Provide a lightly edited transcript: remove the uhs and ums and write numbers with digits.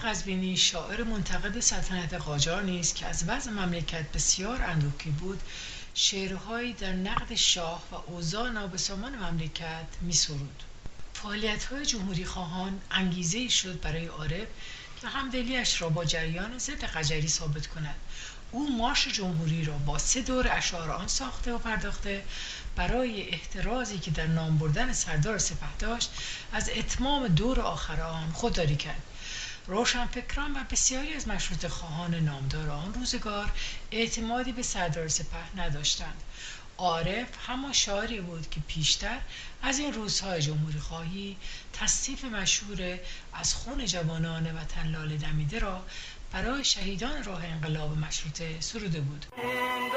قزوینی شاعر منتقد سلطنت قاجار نیز که از وضع مملکت بسیار اندوهگین بود، شعرهایی در نقد شاه و اوضاع نابسامان مملکت می‌سرود. فعالیت‌های جمهوری‌خواهان انگیزه‌ای شد برای عارف که همدلی‌اش را با جریان ضد قجری ثابت کند. او مارش جمهوری را با 3 دور اشعار آن ساخته و پرداخته برای احترازی که در نام بردن سردار سپه داشت از اتمام دور آخر آن خودداری کرد. روشنفکران و بسیاری از مشروطه خواهان نامدار آن روزگار اعتمادی به سردار سپه نداشتند. عارف همان شاعری بود که پیشتر از این روزهای جمهوری خواهی تصنیف مشهور از خون جوانان وطن لاله دمیده را برای شهیدان راه انقلاب مشروطه سروده بود.